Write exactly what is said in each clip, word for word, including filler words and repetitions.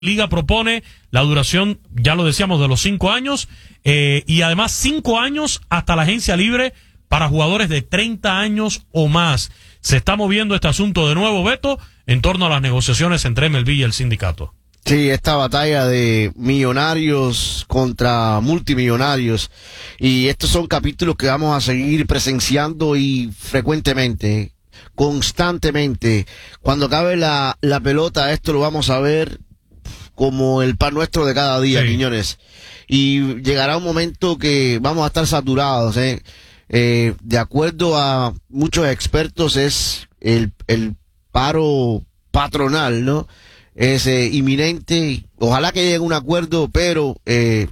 Liga propone la duración, ya lo decíamos, de los cinco años, eh, y además cinco años hasta la agencia libre para jugadores de treinta años o más. Se está moviendo este asunto de nuevo, Beto, en torno a las negociaciones entre M L B y el sindicato. Sí, esta batalla de millonarios contra multimillonarios, y estos son capítulos que vamos a seguir presenciando y frecuentemente, constantemente. Cuando acabe la, la pelota, esto lo vamos a ver como el pan nuestro de cada día, sí. Quiñones. Y llegará un momento que vamos a estar saturados, ¿eh? Eh, de acuerdo a muchos expertos, es el, el paro patronal, ¿no? Es eh, inminente. Ojalá que llegue a un acuerdo, pero eh,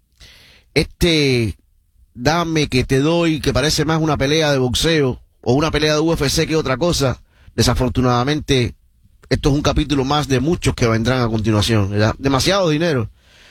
este dame que te doy, que parece más una pelea de boxeo o una pelea de U F C que otra cosa, desafortunadamente esto es un capítulo más de muchos que vendrán a continuación, ¿verdad? Demasiado dinero,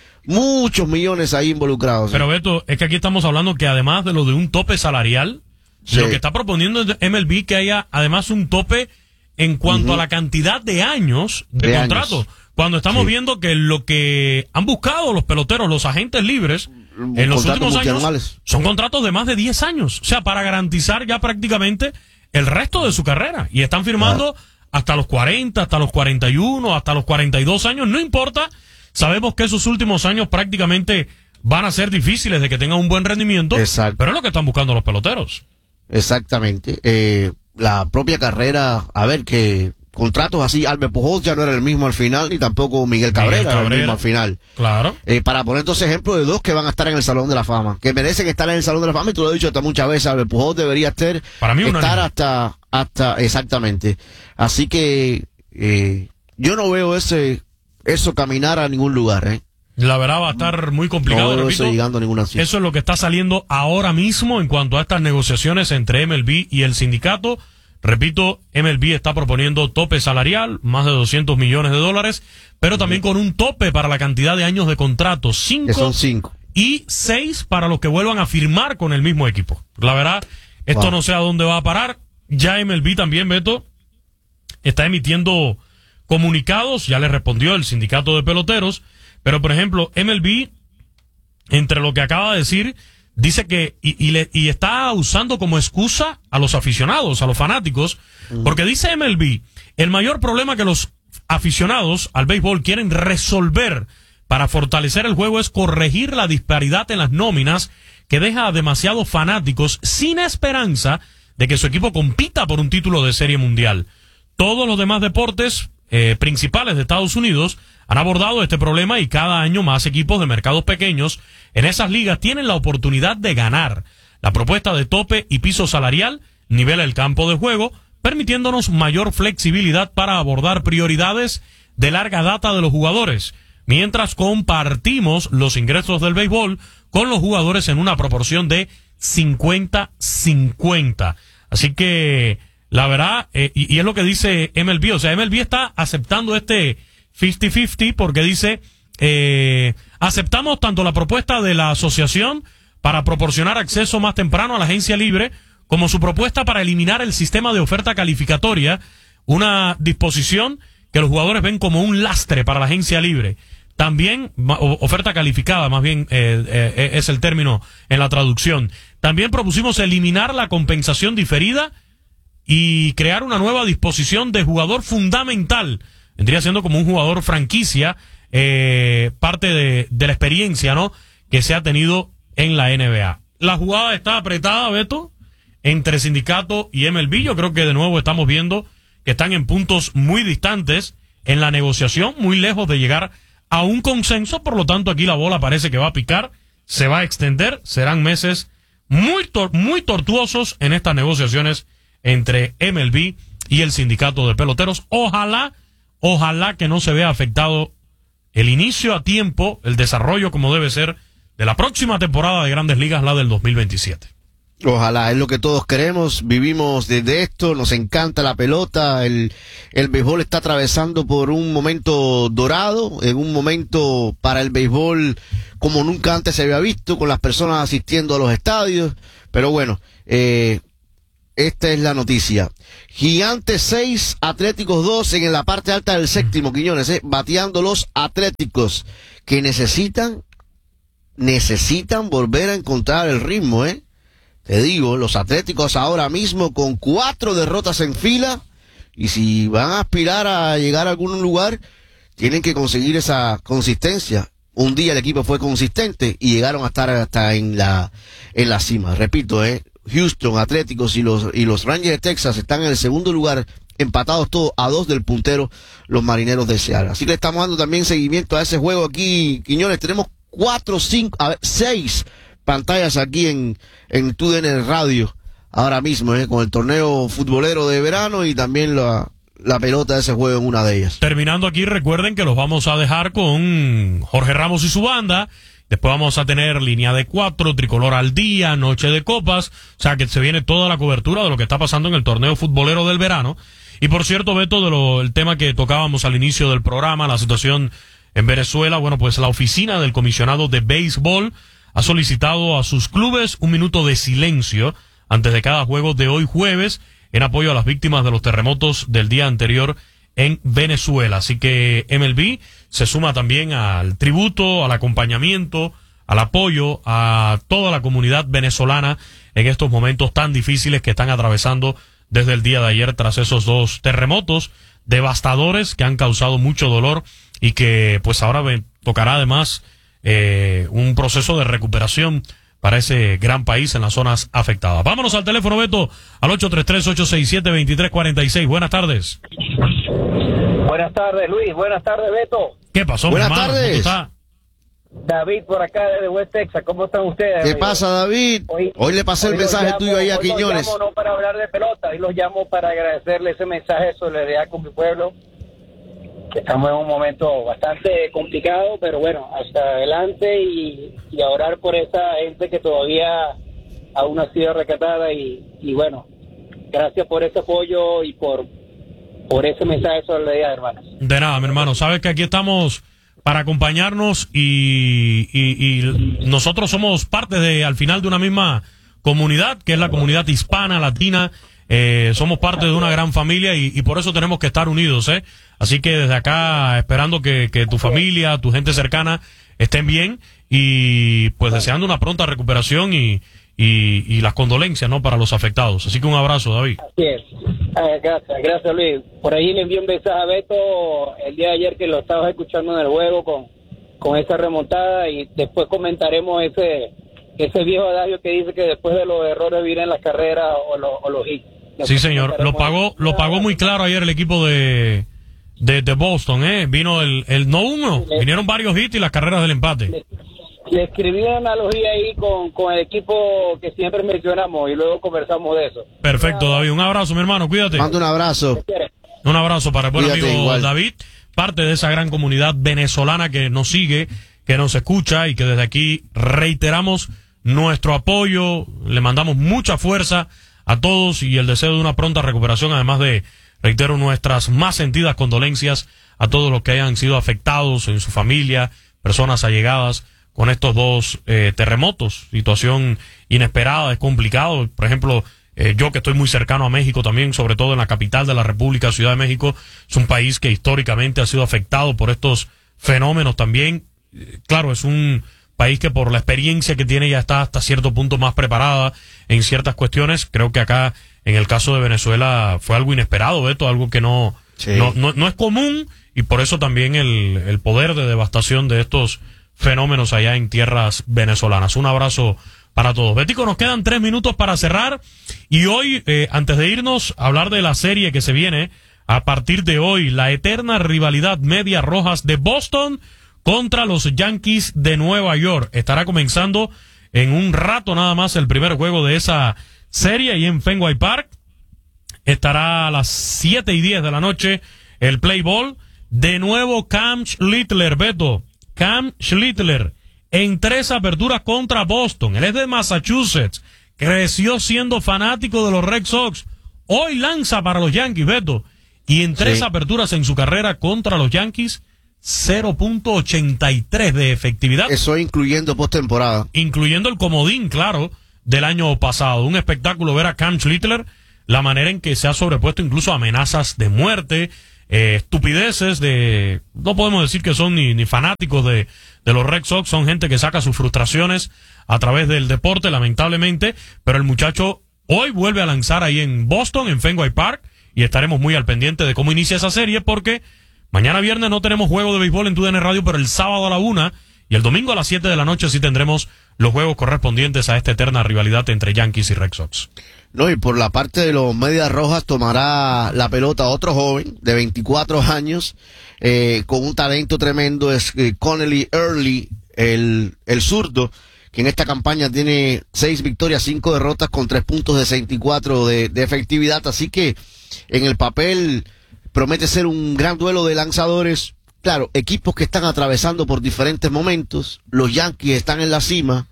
muchos millones ahí involucrados. Pero Beto, es que aquí estamos hablando que además de lo de un tope salarial, sí. Lo que está proponiendo M L B que haya además un tope en cuanto uh-huh. a la cantidad de años de, de contrato. Años. Cuando estamos sí. viendo que lo que han buscado los peloteros, los agentes libres, en los últimos años, son contratos de más de diez años. O sea, para garantizar ya prácticamente el resto de su carrera. Y están firmando ah. hasta los cuarenta, hasta los cuarenta y uno, hasta los cuarenta y dos años. No importa. Sabemos que esos últimos años prácticamente van a ser difíciles de que tengan un buen rendimiento. Exacto. Pero es lo que están buscando los peloteros. Exactamente. Eh, la propia carrera, a ver, que contratos así, Albert Pujols ya no era el mismo al final, ni tampoco Miguel Cabrera, Miguel Cabrera era el mismo al final. Claro. Eh, para poner dos ejemplos de dos que van a estar en el Salón de la Fama, que merecen estar en el Salón de la Fama, y tú lo has dicho hasta muchas veces, Albert Pujols debería estar, para mí estar hasta, hasta, exactamente. Así que, eh, yo no veo ese, eso caminar a ningún lugar, eh. La verdad va a estar muy complicado, no veo repito, eso llegando a ninguna eso es lo que está saliendo ahora mismo en cuanto a estas negociaciones entre M L B y el sindicato. Repito, M L B está proponiendo tope salarial, más de doscientos millones de dólares, pero también con un tope para la cantidad de años de contrato, cinco, que son cinco. Y seis para los que vuelvan a firmar con el mismo equipo. La verdad, esto wow. no sé a dónde va a parar. Ya M L B también, Beto, está emitiendo comunicados, ya le respondió el sindicato de peloteros, pero por ejemplo, M L B, entre lo que acaba de decir, dice que, y, y, le, y está usando como excusa a los aficionados, a los fanáticos, uh-huh. porque dice M L B, el mayor problema que los aficionados al béisbol quieren resolver para fortalecer el juego es corregir la disparidad en las nóminas que deja a demasiados fanáticos sin esperanza de que su equipo compita por un título de serie mundial. Todos los demás deportes eh, principales de Estados Unidos han abordado este problema y cada año más equipos de mercados pequeños en esas ligas tienen la oportunidad de ganar. La propuesta de tope y piso salarial nivela el campo de juego, permitiéndonos mayor flexibilidad para abordar prioridades de larga data de los jugadores, mientras compartimos los ingresos del béisbol con los jugadores en una proporción de cincuenta cincuenta. Así que, la verdad, eh, y, y es lo que dice M L B, o sea, M L B está aceptando este cincuenta cincuenta porque dice, eh, aceptamos tanto la propuesta de la asociación para proporcionar acceso más temprano a la agencia libre como su propuesta para eliminar el sistema de oferta calificatoria, una disposición que los jugadores ven como un lastre para la agencia libre. También, oferta calificada, más bien eh, eh, es el término en la traducción. También propusimos eliminar la compensación diferida y crear una nueva disposición de jugador fundamental. Vendría siendo como un jugador franquicia, eh, parte de, de la experiencia, ¿no?, que se ha tenido en la N B A. La jugada está apretada, Beto, entre sindicato y M L B. Yo creo que de nuevo estamos viendo que están en puntos muy distantes en la negociación, muy lejos de llegar a un consenso. Por lo tanto, aquí la bola parece que va a picar, se va a extender. Serán meses muy, tor- muy tortuosos en estas negociaciones entre M L B y el sindicato de peloteros. Ojalá Ojalá que no se vea afectado el inicio a tiempo, el desarrollo como debe ser de la próxima temporada de Grandes Ligas, la del dos mil veintisiete. Ojalá, es lo que todos queremos, vivimos desde esto, nos encanta la pelota, el, el béisbol está atravesando por un momento dorado, en un momento para el béisbol como nunca antes se había visto, con las personas asistiendo a los estadios, pero bueno, eh, esta es la noticia. Gigantes seis, Atléticos dos en la parte alta del séptimo, Quiñones, eh, bateando los Atléticos, que necesitan, necesitan volver a encontrar el ritmo, eh. Te digo, los Atléticos ahora mismo con cuatro derrotas en fila, y si van a aspirar a llegar a algún lugar, tienen que conseguir esa consistencia. Un día el equipo fue consistente y llegaron a estar hasta en la, en la cima. Repito, eh. Houston, Atléticos y los, y los Rangers de Texas están en el segundo lugar, empatados todos a dos del puntero, los Marineros de Seattle. Así que le estamos dando también seguimiento a ese juego aquí, Quiñones. Tenemos cuatro, cinco, a ver, seis pantallas aquí en, en T U D N Radio, ahora mismo, eh, con el torneo futbolero de verano y también la, la pelota de ese juego en una de ellas. Terminando aquí, recuerden que los vamos a dejar con Jorge Ramos y su banda. Después vamos a tener línea de cuatro, tricolor al día, noche de copas. O sea que se viene toda la cobertura de lo que está pasando en el torneo futbolero del verano. Y por cierto, Beto, de lo, el tema que tocábamos al inicio del programa, la situación en Venezuela, bueno, pues la oficina del comisionado de béisbol ha solicitado a sus clubes un minuto de silencio antes de cada juego de hoy jueves en apoyo a las víctimas de los terremotos del día anterior en Venezuela. Así que M L B se suma también al tributo, al acompañamiento, al apoyo a toda la comunidad venezolana en estos momentos tan difíciles que están atravesando desde el día de ayer tras esos dos terremotos devastadores que han causado mucho dolor y que pues ahora tocará además eh, un proceso de recuperación para ese gran país en las zonas afectadas. Vámonos al teléfono, Beto, al ocho tres tres, ocho seis siete, dos tres cuatro seis. Buenas tardes. Buenas tardes, Luis. Buenas tardes, Beto. ¿Qué pasó, Buenas mi hermano? tardes. ¿Cómo está? David, por acá desde West Texas. ¿Cómo están ustedes? ¿Qué amigo? pasa, David? Hoy, hoy le pasé el hoy los mensaje llamo, tuyo ahí a hoy los Quiñones. llamo no para hablar de pelota, hoy los llamo para agradecerle ese mensaje de solidaridad con mi pueblo. Que estamos en un momento bastante complicado, pero bueno, hasta adelante y, y a orar por esa gente que todavía aún no ha sido rescatada y, y bueno, gracias por ese apoyo y por, por ese mensaje de solidaridad, hermanos. De nada, mi hermano. Sabes que aquí estamos para acompañarnos y, y, y nosotros somos parte de, al final, de una misma comunidad, que es la comunidad hispana, latina. Eh, somos parte de una gran familia y, y por eso tenemos que estar unidos, ¿eh? Así que desde acá, esperando que, que tu familia, tu gente cercana estén bien y pues deseando una pronta recuperación y, y, y las condolencias, ¿no?, para los afectados. Así que un abrazo, David. Así es. Ah, gracias, gracias, Luis. Por ahí le envié un mensaje a Beto el día de ayer que lo estabas escuchando en el juego con, con esa remontada y después comentaremos ese ese viejo adagio que dice que después de los errores vienen las carreras o, lo, o los hits. Sí, señor. Lo pagó, lo pagó muy claro ayer el equipo de, de, de Boston, ¿eh? Vino el, el no uno, vinieron varios hits y las carreras del empate. Le, le escribí una analogía ahí con, con el equipo que siempre mencionamos y luego conversamos de eso. Perfecto, David. Un abrazo, mi hermano. Cuídate. Mando un abrazo. Un abrazo para el buen Cuídate, amigo igual. David, parte de esa gran comunidad venezolana que nos sigue, que nos escucha y que desde aquí reiteramos nuestro apoyo, le mandamos mucha fuerza a todos y el deseo de una pronta recuperación, además de, reitero, nuestras más sentidas condolencias a todos los que hayan sido afectados en su familia, personas allegadas con estos dos eh, terremotos. Situación inesperada, es complicado. Por ejemplo, eh, yo que estoy muy cercano a México también, sobre todo en la capital de la República, Ciudad de México, es un país que históricamente ha sido afectado por estos fenómenos también. Eh, claro, es un país que por la experiencia que tiene ya está hasta cierto punto más preparada en ciertas cuestiones. Creo que acá, en el caso de Venezuela, fue algo inesperado, Beto, algo que no, Sí. no, no, no es común, y por eso también el, el poder de devastación de estos fenómenos allá en tierras venezolanas. Un abrazo para todos. Betico, nos quedan tres minutos para cerrar, y hoy, eh, antes de irnos, hablar de la serie que se viene a partir de hoy, la eterna rivalidad Medias Rojas de Boston contra los Yankees de Nueva York. Estará comenzando en un rato nada más el primer juego de esa serie ahí en Fenway Park. Estará a las siete y diez de la noche el play ball. De nuevo Cam Schlittler, Beto. Cam Schlittler en tres aperturas contra Boston. Él es de Massachusetts. Creció siendo fanático de los Red Sox. Hoy lanza para los Yankees, Beto. Y en tres Sí. aperturas en su carrera contra los Yankees, cero punto ochenta y tres de efectividad, Eso incluyendo postemporada. incluyendo el comodín, claro, del año pasado. Un espectáculo ver a Cam Schlittler la manera en que se ha sobrepuesto incluso amenazas de muerte, eh, estupideces de, no podemos decir que son ni, ni fanáticos de, de los Red Sox, son gente que saca sus frustraciones a través del deporte, lamentablemente, pero el muchacho hoy vuelve a lanzar ahí en Boston, en Fenway Park, y estaremos muy al pendiente de cómo inicia esa serie, porque mañana viernes no tenemos juego de béisbol en T U D N Radio, pero el sábado a la una y el domingo a las siete de la noche sí tendremos los juegos correspondientes a esta eterna rivalidad entre Yankees y Red Sox. No, y por la parte de los Medias Rojas tomará la pelota otro joven de veinticuatro años, eh, con un talento tremendo, es eh, Connelly Early, el, el zurdo, que en esta campaña tiene seis victorias, cinco derrotas con tres puntos sesenta y cuatro de, de efectividad, así que en el papel promete ser un gran duelo de lanzadores. Claro, equipos que están atravesando por diferentes momentos, los Yankees están en la cima,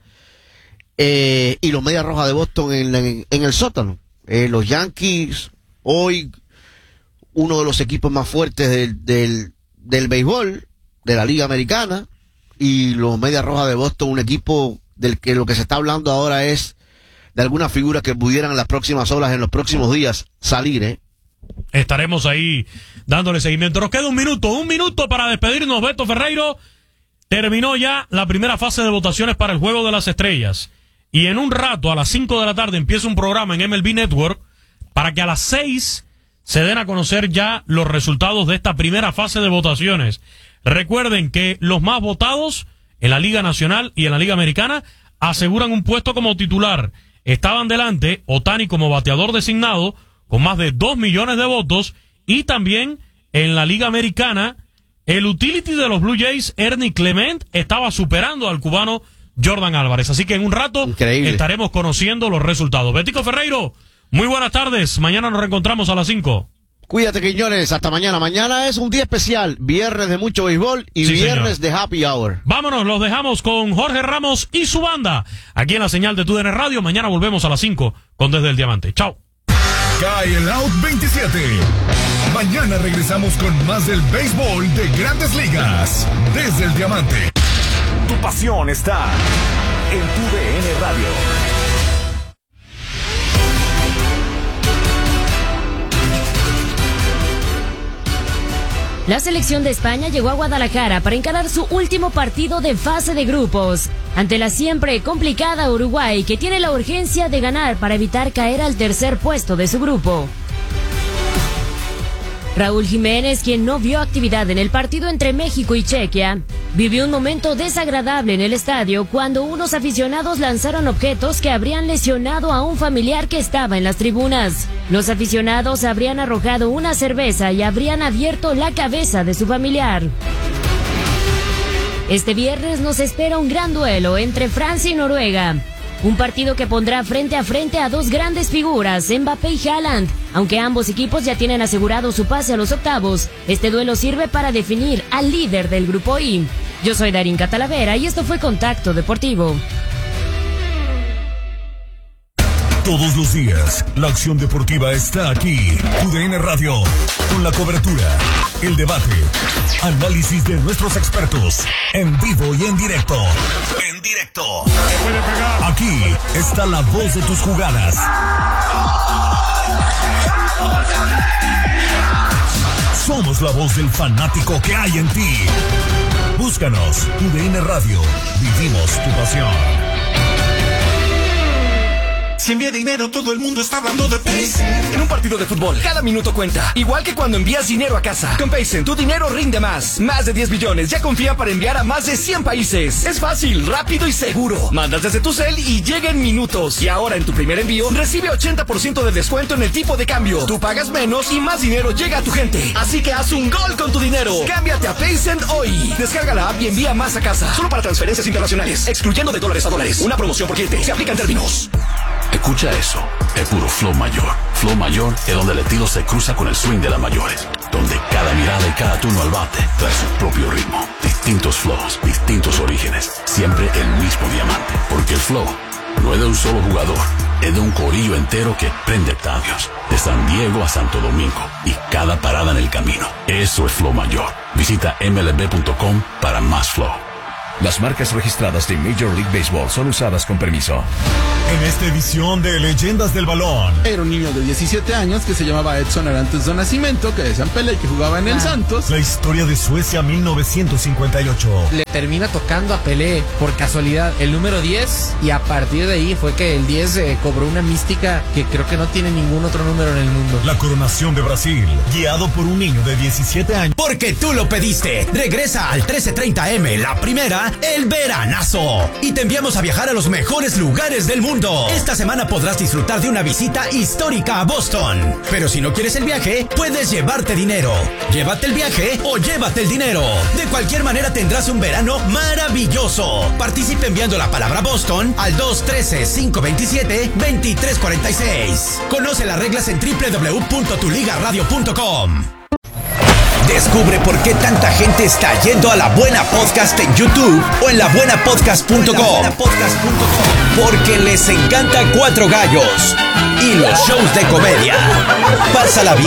eh, y los Medias Rojas de Boston en, en, en el sótano. Eh, los Yankees, hoy, uno de los equipos más fuertes del, del, del béisbol, de la Liga Americana, y los Medias Rojas de Boston, un equipo del que lo que se está hablando ahora es de alguna figura que pudieran en las próximas horas, en los próximos días, salir, ¿eh? Estaremos ahí dándole seguimiento. Nos queda un minuto, un minuto para despedirnos, Beto Ferreiro. Terminó ya la primera fase de votaciones para el Juego de las Estrellas. Y en un rato, a las cinco de la tarde, empieza un programa en M L B Network para que a las seis se den a conocer ya los resultados de esta primera fase de votaciones. Recuerden que los más votados en la Liga Nacional y en la Liga Americana aseguran un puesto como titular. Estaban delante Ohtani como bateador designado con más de dos millones de votos, y también en la Liga Americana el utility de los Blue Jays, Ernie Clement, estaba superando al cubano Jordan Álvarez. Así que en un rato Increíble. estaremos conociendo los resultados. Betico Ferreiro, muy buenas tardes. Mañana nos reencontramos a las cinco. Cuídate, Quiñones. Hasta mañana. Mañana es un día especial. Viernes de mucho béisbol y sí, viernes señor. de happy hour. Vámonos, los dejamos con Jorge Ramos y su banda. Aquí en la señal de T U D N Radio. Mañana volvemos a las cinco con Desde el Diamante. Chao. Cae el out veintisiete. Mañana regresamos con más del béisbol de Grandes Ligas. Desde el Diamante. Tu pasión está en T U D N Radio. La selección de España llegó a Guadalajara para encarar su último partido de fase de grupos ante la siempre complicada Uruguay, que tiene la urgencia de ganar para evitar caer al tercer puesto de su grupo. Raúl Jiménez, quien no vio actividad en el partido entre México y Chequia, vivió un momento desagradable en el estadio cuando unos aficionados lanzaron objetos que habrían lesionado a un familiar que estaba en las tribunas. Los aficionados habrían arrojado una cerveza y habrían abierto la cabeza de su familiar. Este viernes nos espera un gran duelo entre Francia y Noruega. Un partido que pondrá frente a frente a dos grandes figuras, Mbappé y Haaland. Aunque ambos equipos ya tienen asegurado su pase a los octavos, este duelo sirve para definir al líder del grupo I. Yo soy Darín Catalavera y esto fue Contacto Deportivo. Todos los días, la acción deportiva está aquí. T U D N Radio, con la cobertura, el debate, análisis de nuestros expertos, en vivo y en directo. En directo. Aquí está la voz de tus jugadas. Somos la voz del fanático que hay en ti. Búscanos, T U D N Radio. Vivimos tu pasión. Si envía dinero, todo el mundo está hablando de Paycent. En un partido de fútbol, cada minuto cuenta. Igual que cuando envías dinero a casa. Con Paycent, tu dinero rinde más. Más de diez billones ya confía para enviar a más de cien países. Es fácil, rápido y seguro. Mandas desde tu cel y llega en minutos. Y ahora en tu primer envío, recibe ochenta por ciento de descuento en el tipo de cambio. Tú pagas menos y más dinero llega a tu gente. Así que haz un gol con tu dinero. Cámbiate a Paycent hoy. Descarga la app y envía más a casa. Solo para transferencias internacionales, excluyendo de dólares a dólares. Una promoción por cliente. Se aplican términos. Escucha eso, es puro flow mayor. Flow mayor es donde el estilo se cruza con el swing de las mayores, donde cada mirada y cada turno al bate trae su propio ritmo. Distintos flows, distintos orígenes, siempre el mismo diamante. Porque el flow no es de un solo jugador, es de un corillo entero que prende estadios, de San Diego a Santo Domingo, y cada parada en el camino. Eso es flow mayor. Visita M L B punto com para más flow. Las marcas registradas de Major League Baseball son usadas con permiso. En esta edición de Leyendas del Balón. Era un niño de diecisiete años que se llamaba Edson Arantes do Nascimento, que decían Pelé, que jugaba en el Santos. La historia de Suecia mil novecientos cincuenta y ocho. Le termina tocando a Pelé por casualidad el número diez y a partir de ahí fue que el diez eh, cobró una mística que creo que no tiene ningún otro número en el mundo. La coronación de Brasil, guiado por un niño de diecisiete años. Porque tú lo pediste. Regresa al trece treinta eme, la primera, el veranazo. Y te enviamos a viajar a los mejores lugares del mundo. Esta semana podrás disfrutar de una visita histórica a Boston. Pero si no quieres el viaje, puedes llevarte dinero. Llévate el viaje o llévate el dinero. De cualquier manera tendrás un verano maravilloso. Participe enviando la palabra Boston al dos uno tres, cinco dos siete, dos tres cuatro seis. Conoce las reglas en doble u doble u doble u punto tu liga radio punto com. Descubre por qué tanta gente está yendo a La Buena Podcast en YouTube o en la buena podcast punto com. Porque les encanta Cuatro Gallos y los shows de comedia. Pásala bien.